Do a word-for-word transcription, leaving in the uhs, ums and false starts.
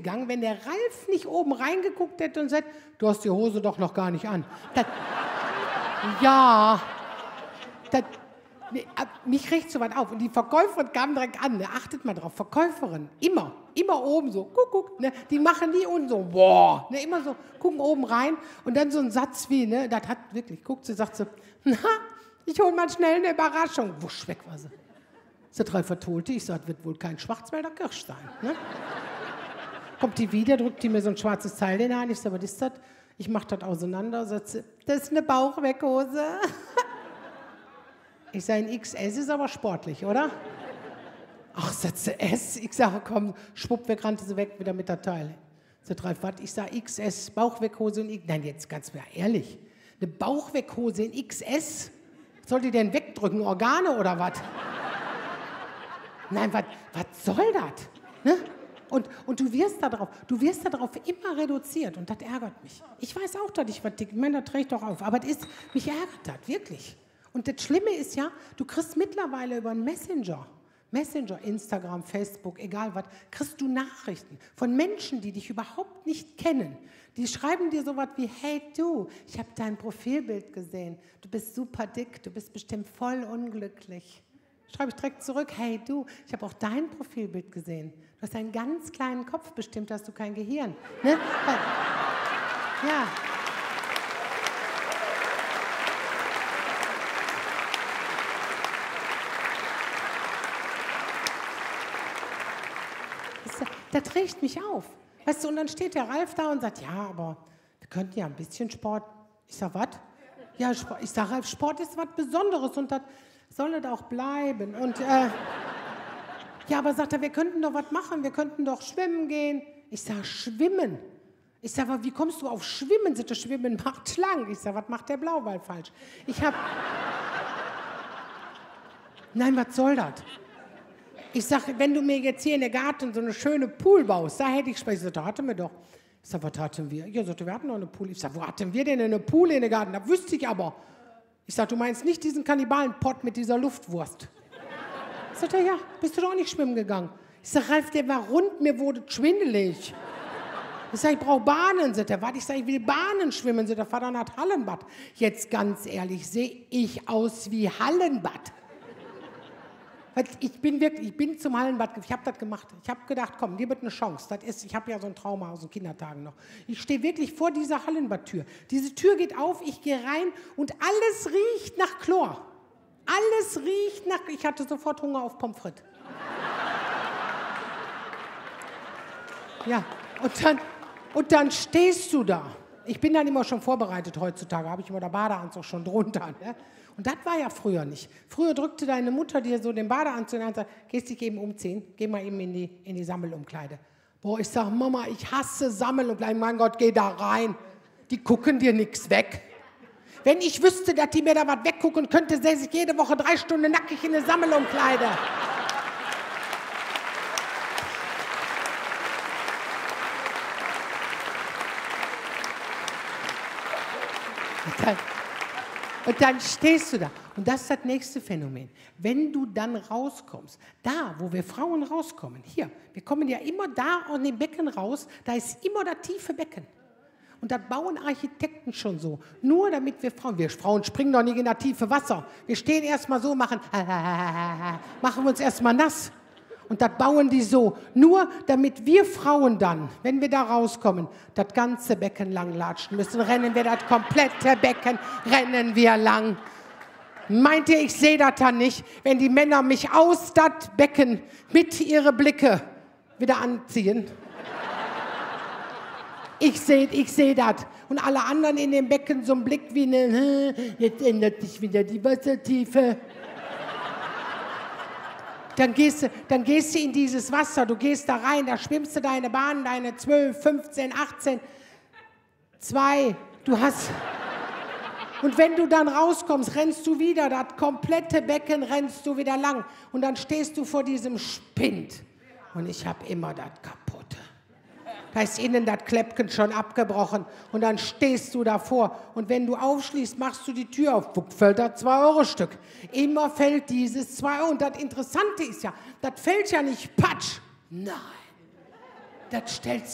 gegangen, wenn der Ralf nicht oben reingeguckt hätte und sagt, du hast die Hose doch noch gar nicht an. Das, ja, das, mich regt so weit auf. Und die Verkäuferin kam direkt an, ne? Achtet mal drauf, Verkäuferin, immer, immer oben so, guck, guck, ne? Die machen die unten so, boah, ne? Immer so, gucken oben rein und dann so ein Satz wie, ne? Das hat wirklich, guckt sie, sagt sie, na, ich hole mal schnell eine Überraschung. Wusch, weg war sie. Sie drei vertolte, ich sag, das wird wohl kein Schwarzwälder Kirsch sein, ne? Kommt die wieder, drückt die mir so ein schwarzes Teil in die Hand, ich sag, was ist das? Ich mach das auseinander, sagt sie, das ist eine Bauchweghose. Ich sage, ein X S ist aber sportlich, oder? Ach, sagt sie, S? Ich sage, komm, schwupp, weg, rannte sie weg, wieder mit der Teil. Sie Ralf, was? Ich sage, X S, Bauchweghose und X S. Nein, jetzt ganz mal ehrlich, eine Bauchweghose in X S? Soll die denn wegdrücken, Organe oder was? Nein, was soll das? Ne? Und, und du wirst darauf, du wirst darauf immer reduziert und das ärgert mich. Ich weiß auch, dass ich was dick, ich meine, das trägt doch auf, aber das ist, mich ärgert das, wirklich. Und das Schlimme ist ja, du kriegst mittlerweile über einen Messenger, Messenger, Instagram, Facebook, egal was, kriegst du Nachrichten von Menschen, die dich überhaupt nicht kennen. Die schreiben dir sowas wie, hey du, ich habe dein Profilbild gesehen, du bist super dick, du bist bestimmt voll unglücklich. Schreibe ich direkt zurück, hey du, ich habe auch dein Profilbild gesehen. Du hast einen ganz kleinen Kopf, bestimmt hast du kein Gehirn. Ne? Ja. Das, das regt mich auf. Weißt du, und dann steht der Ralf da und sagt, ja, aber wir könnten ja ein bisschen Sport. Ich sag, was? Ja, Sport. Ich sag, Ralf, Sport ist was Besonderes und das soll es auch bleiben. Und, äh, ja, aber sagt er, wir könnten doch was machen, wir könnten doch schwimmen gehen. Ich sag, schwimmen? Ich sag, aber wie kommst du auf Schwimmen? Sagt er, Schwimmen macht schlank. Ich sag, was macht der Blauwal falsch? Ich hab... Nein, was soll das? Ich sag, wenn du mir jetzt hier in der Garten so eine schöne Pool baust, da hätte ich Spaß. Ich sag, da hatten wir doch. Ich sag, was hatten wir? Ja, sagt er, wir hatten noch eine Pool. Ich sag, wo hatten wir denn eine Pool in der Garten? Da wüsste ich aber. Ich sag, du meinst nicht diesen Kannibalenpott mit dieser Luftwurst? Sagt er, ja, bist du doch auch nicht schwimmen gegangen? Ich sag, Ralf, der war rund, mir wurde schwindelig. Ich sag, ich brauche Bahnen. Sagt er, warte, ich sag, ich will Bahnen schwimmen. Sagt er, fahr dann nach Hallenbad. Jetzt ganz ehrlich, sehe ich aus wie Hallenbad? Ich bin wirklich, ich bin zum Hallenbad, ich habe das gemacht. Ich habe gedacht, komm, dir wird eine Chance. Das ist, ich habe ja so ein Trauma aus den Kindertagen noch. Ich stehe wirklich vor dieser Hallenbadtür. Diese Tür geht auf, ich gehe rein und alles riecht nach Chlor. Alles riecht nach, ich hatte sofort Hunger auf Pommes frites. Ja, und dann, und dann stehst du da. Ich bin dann immer schon vorbereitet heutzutage, habe ich immer der Badeanzug schon drunter. Ne? Und das war ja früher nicht. Früher drückte deine Mutter dir so den Badeanzug in die Hand und sagt, gehst dich eben umziehen, geh mal eben in die, in die Sammelumkleide. Boah, ich sag, Mama, ich hasse Sammelumkleiden, mein Gott, geh da rein. Die gucken dir nichts weg. Wenn ich wüsste, dass die mir da was weggucken könnte, säße ich jede Woche drei Stunden nackig in eine Sammelumkleide. Und dann, und dann stehst du da. Und das ist das nächste Phänomen. Wenn du dann rauskommst, da, wo wir Frauen rauskommen, hier, wir kommen ja immer da aus dem Becken raus, da ist immer das tiefe Becken. Und das bauen Architekten schon so. Nur damit wir Frauen, wir Frauen springen doch nicht in das tiefe Wasser. Wir stehen erstmal so, machen, machen wir uns erstmal nass. Und das bauen die so. Nur damit wir Frauen dann, wenn wir da rauskommen, das ganze Becken lang latschen müssen. Rennen wir das komplette Becken, rennen wir lang. Meint ihr, ich sehe das dann nicht, wenn die Männer mich aus das Becken mit ihren Blicke wieder anziehen? Ich sehe ich seh das. Und alle anderen in dem Becken so einen Blick wie eine, jetzt ändert sich wieder die Wassertiefe. Dann gehst, du, dann gehst du in dieses Wasser, du gehst da rein, da schwimmst du deine Bahn, deine zwölf, fünfzehn, achtzehn, zwei, du hast... Und wenn du dann rauskommst, rennst du wieder, das komplette Becken rennst du wieder lang. Und dann stehst du vor diesem Spind. Und ich habe immer das Kaputte. Da ist innen das Kläppchen schon abgebrochen. Und dann stehst du davor. Und wenn du aufschließt, machst du die Tür auf. Wupp, fällt das zwei Euro Stück. Immer fällt dieses zwei Euro. Und das Interessante ist ja, das fällt ja nicht patsch. Nein. Das stellt